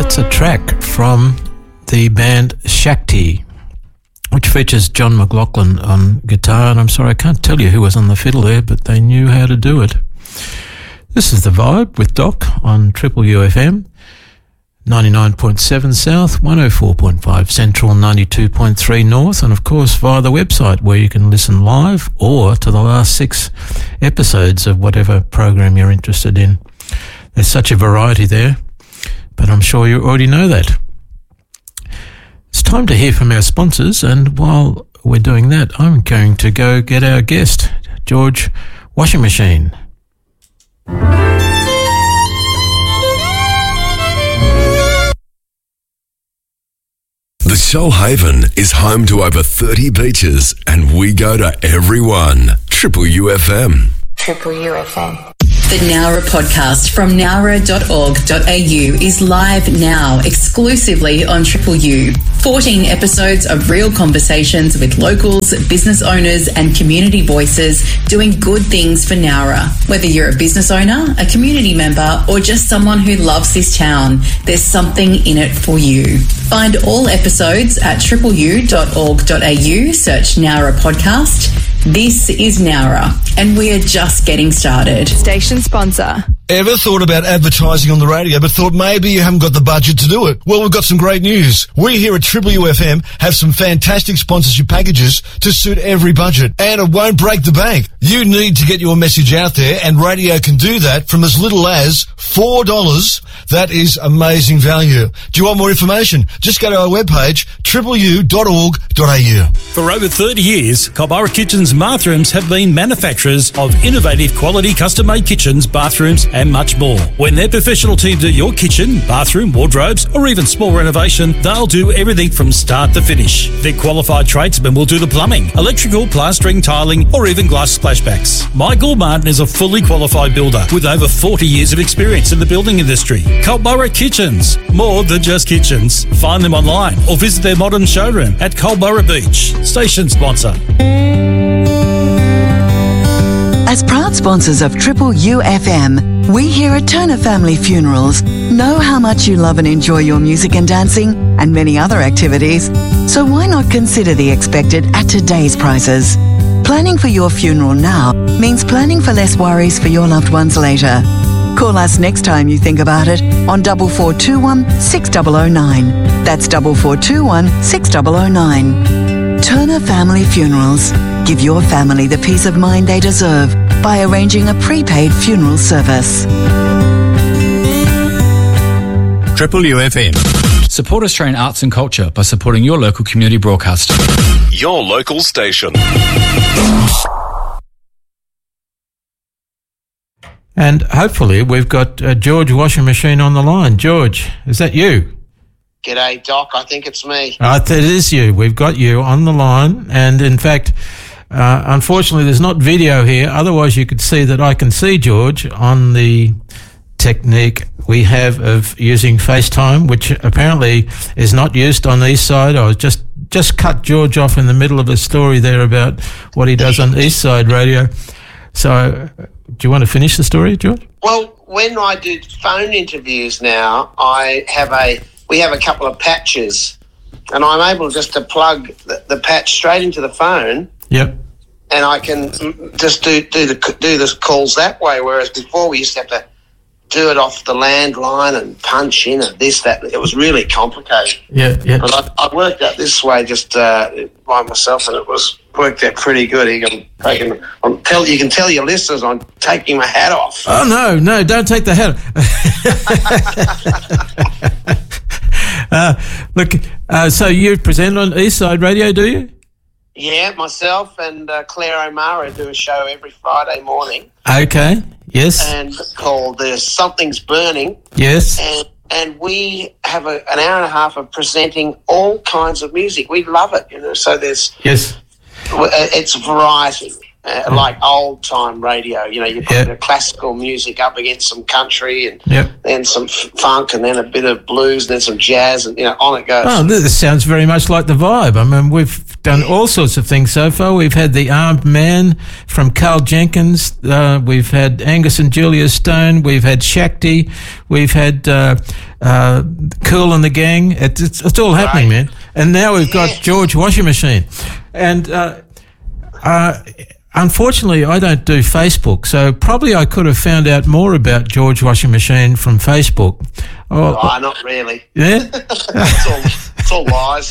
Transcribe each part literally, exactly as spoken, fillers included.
That's a track from the band Shakti, which features John McLaughlin on guitar, and I'm sorry I can't tell you who was on the fiddle there, but they knew how to do it. This is The Vibe with Doc on Triple U F M, ninety-nine point seven South, one oh four point five Central, ninety-two point three North, and of course via the website where you can listen live or to the last six episodes of whatever program you're interested in. There's such a variety there, but I'm sure you already know that. It's time to hear from our sponsors, and while we're doing that, I'm going to go get our guest, George Washing Machine. The Shoalhaven is home to over thirty beaches, and we go to every one. Triple U F M. Triple U F M. The Nowra podcast from nowra dot org dot a u is live now, exclusively on Triple U. fourteen episodes of real conversations with locals, business owners and community voices doing good things for Nowra. Whether you're a business owner, a community member or just someone who loves this town, there's something in it for you. Find all episodes at triple u dot org dot a u, search Nowra podcast. This is Nowra, and we are just getting started. Station sponsor. Ever thought about advertising on the radio but thought maybe you haven't got the budget to do it? Well, we've got some great news. We here at Triple U F M have some fantastic sponsorship packages to suit every budget, and it won't break the bank. You need to get your message out there, and radio can do that from as little as four dollars. That is amazing value. Do you want more information? Just go to our webpage, triple u dot org dot a u. For over thirty years, Culburra Kitchens Bathrooms have been manufacturers of innovative quality custom-made kitchens, bathrooms and much more. When their professional team do your kitchen, bathroom, wardrobes or even small renovation, they'll do everything from start to finish. Their qualified tradesmen will do the plumbing, electrical, plastering, tiling or even glass splashbacks. Michael Martin is a fully qualified builder with over forty years of experience in the building industry. Culburra Kitchens, more than just kitchens. Find them online or visit their modern showroom at Culburra Beach. Station sponsor. As proud sponsors of Triple U F M, we here at Turner Family Funerals know how much you love and enjoy your music and dancing and many other activities, so why not consider the expected at today's prices? Planning for your funeral now means planning for less worries for your loved ones later. Call us next time you think about it on double four two one six zero zero nine. That's double four two one six zero zero nine. Turner Family Funerals. Give your family the peace of mind they deserve by arranging a prepaid funeral service. Triple U F M. Support Australian arts and culture by supporting your local community broadcaster. Your local station. And hopefully we've got uh, George Washing Machine on the line. George, is that you? G'day, Doc. I think it's me. Uh, it is you. We've got you on the line. And in fact, uh, unfortunately, there's not video here. Otherwise, you could see that I can see George on the technique we have of using FaceTime, which apparently is not used on the East Side. I was just, just cut George off in the middle of a story there about what he does on East Side radio. So do you want to finish the story, George? Well, when I do phone interviews now, I have a... we have a couple of patches, and I'm able just to plug the, the patch straight into the phone. Yep. And I can just do do the do the calls that way. Whereas before we used to have to do it off the landline and punch in and this that. It was really complicated. Yeah, yeah. But I, I worked out this way just uh, by myself, and it was worked out pretty good. You can taking, I'm tell you can tell your listeners I'm taking my hat off. Oh no, no, don't take the hat. Uh, look, uh, so you present on East Side Radio, do you? Yeah, myself and uh, Claire O'Mara do a show every Friday morning. Okay, yes. And called There's Something's Burning. Yes. And and we have a, an hour and a half of presenting all kinds of music. We love it, you know, so there's... Yes. It's variety. Uh, like old-time radio, you know, you put yep. the classical music up against some country and yep. then some f- funk and then a bit of blues and then some jazz and, you know, on it goes. Oh, this sounds very much like The Vibe. I mean, we've done all sorts of things so far. We've had The Armed Man from Carl Jenkins. Uh, we've had Angus and Julia Stone. We've had Shakti. We've had uh, uh, Cool and the Gang. It's, it's, it's all happening, right, man. And now we've got yeah. George Washing Machine. And uh, uh, unfortunately, I don't do Facebook, so probably I could have found out more about George Washing Machine from Facebook. Oh, oh not really. Yeah? it's, all, it's all lies.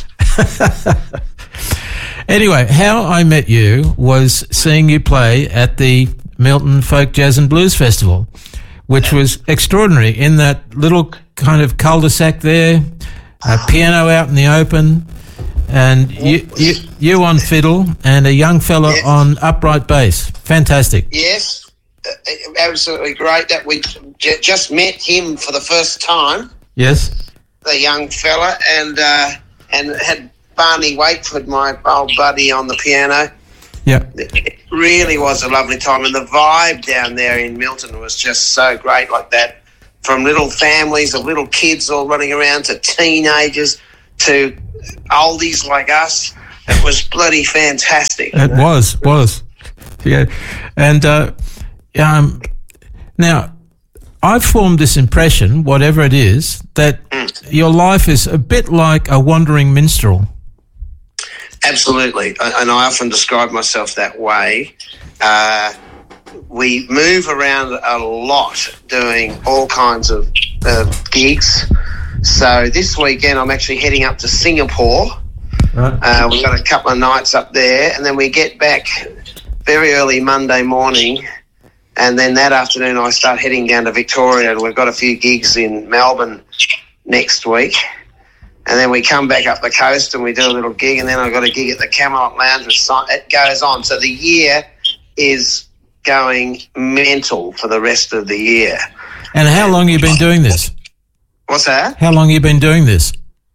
Anyway, how I met you was seeing you play at the Milton Folk Jazz and Blues Festival, which was extraordinary in that little kind of cul-de-sac there, a piano out in the open, and you you, you on fiddle and a young fella yes. on upright bass. Fantastic. Yes, absolutely great. That we j- just met him for the first time. Yes. The young fella, and uh, and had Barney Wakeford, my old buddy, on the piano. Yeah. It really was a lovely time, and the vibe down there in Milton was just so great, like that, from little families of little kids all running around to teenagers to oldies like us. It was bloody fantastic. It know? was, was. Yeah. And uh, um, now, I've formed this impression, whatever it is, that mm. your life is a bit like a wandering minstrel. Absolutely, and I often describe myself that way. Uh, we move around a lot doing all kinds of uh, gigs. So this weekend I'm actually heading up to Singapore. Right. Uh, we've got a couple of nights up there, and then we get back very early Monday morning, and then that afternoon I start heading down to Victoria, and we've got a few gigs in Melbourne next week. And then we come back up the coast and we do a little gig, and then I've got a gig at the Camelot Lounge. It goes on. So the year is going mental for the rest of the year. And how long have you been doing this? What's that? How long have you been doing this?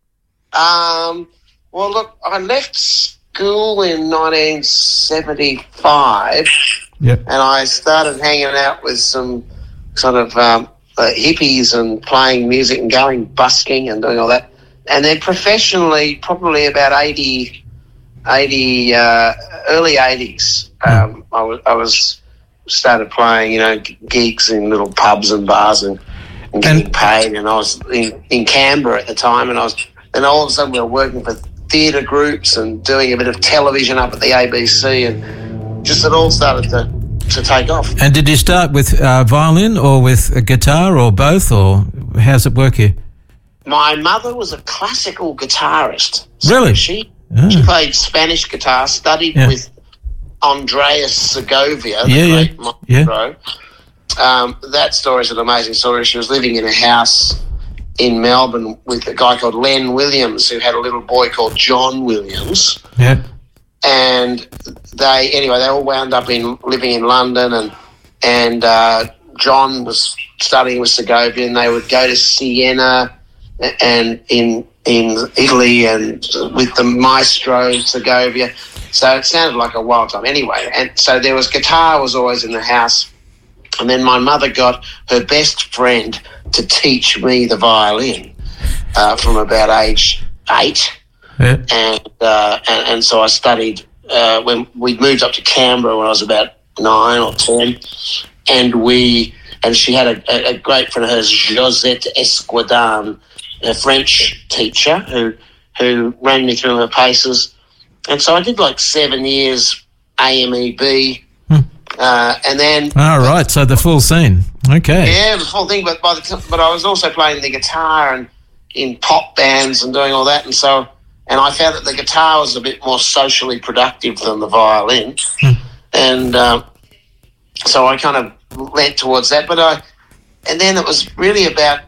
Um. Well, look, I left school in nineteen seventy-five, yep. and I started hanging out with some sort of um, uh, hippies and playing music and going busking and doing all that. And then professionally, probably about eighty, eighty uh, early eighties, um, I, was, I was started playing, you know, g- gigs in little pubs and bars and, and getting and, paid. And I was in, in Canberra at the time, and I was, and all of a sudden we were working for theatre groups and doing a bit of television up at the A B C, and just it all started to, to take off. And did you start with uh, violin or with a guitar or both, or how's it work here? My mother was a classical guitarist. So really? She oh. she played Spanish guitar, studied yeah. with Andreas Segovia, the yeah, great yeah. maestro. Yeah. Um, that story is an amazing story. She was living in a house in Melbourne with a guy called Len Williams, who had a little boy called John Williams. Yeah. And they, anyway, they all wound up in living in London, and and uh, John was studying with Segovia, and they would go to Siena and in in Italy and with the maestro Segovia. So it sounded like a wild time anyway. And so there was guitar was always in the house. And then my mother got her best friend to teach me the violin uh, from about age eight. Yeah. And, uh, and and so I studied uh, when we moved up to Canberra when I was about nine or ten. And we and she had a, a great friend of hers, Josette Esquadin, a French teacher who who ran me through her paces. And so I did like seven years A M E B, hmm. uh, and then... All right, so the full scene. Okay. Yeah, the full thing, but by the t- but I was also playing the guitar and in pop bands and doing all that, and so... And I found that the guitar was a bit more socially productive than the violin. Hmm. And um, so I kind of went towards that. But I... And then it was really about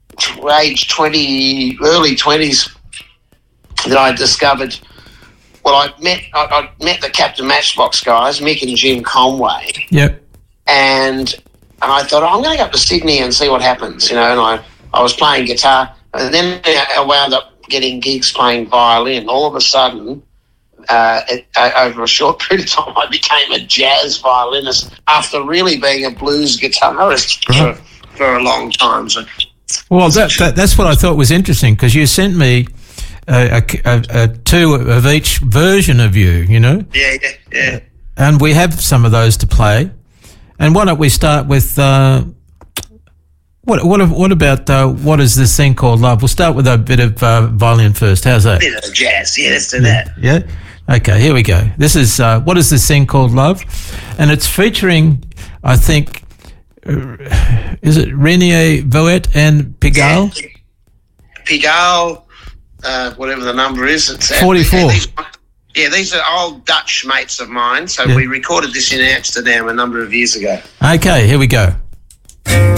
age twenty, early twenties, that I discovered. Well, I met I, I met the Captain Matchbox guys, Mick and Jim Conway. Yep. And and I thought, oh, I'm going to go up to Sydney and see what happens, you know. And I, I was playing guitar, and then I wound up getting gigs playing violin. All of a sudden, uh, it, uh, over a short period of time, I became a jazz violinist after really being a blues guitarist for, for a long time. So. Well, that, that that's what I thought was interesting, because you sent me a, a, a two of each version of you, you know? Yeah, yeah, yeah. And we have some of those to play. And why don't we start with, uh, what what what about, uh, what is this thing called Love? We'll start with a bit of uh, violin first. How's that? A bit of jazz, yeah, let's do yeah. that. Yeah? Okay, here we go. This is, uh, what is this thing called Love? And it's featuring, I think, uh, is it Renier Voet and Pigalle? Yeah. Pigalle, uh, whatever the number is. It's forty-four. Yeah these, yeah, these are old Dutch mates of mine. So yeah. we recorded this in Amsterdam a number of years ago. Okay, here we go.